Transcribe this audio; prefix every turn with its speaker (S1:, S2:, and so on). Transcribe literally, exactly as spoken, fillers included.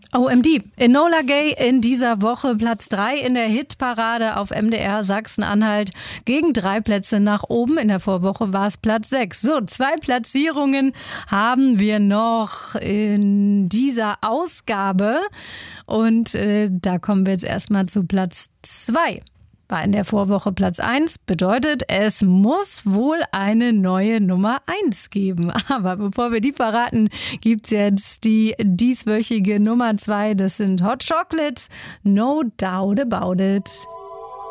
S1: O M D, Enola Gay in dieser Woche Platz drei in der Hitparade auf M D R Sachsen-Anhalt. Gegen drei Plätze nach oben. In der Vorwoche war es Platz sechs. So, zwei Platzierungen haben wir noch in dieser Ausgabe. Und äh, da kommen wir jetzt erstmal zu Platz zwei. War in der Vorwoche Platz eins, bedeutet, es muss wohl eine neue Nummer eins geben. Aber bevor wir die verraten, gibt's jetzt die dieswöchige Nummer zwei. Das sind Hot Chocolate, No Doubt About It.